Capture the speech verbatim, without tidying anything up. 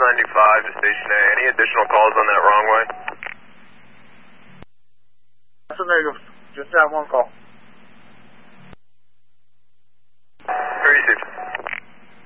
ninety-five to Station A. Any additional calls on that wrong way? That's a negative. Just that one call.